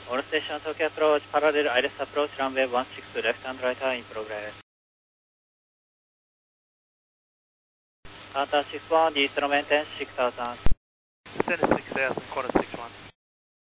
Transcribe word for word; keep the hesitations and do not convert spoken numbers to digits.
All station Tokyo approach, parallel I L S approach, runway one six two, left and right in progress. Qatar six one, the instrument ten six thousand. Center six thousand, quarter six one.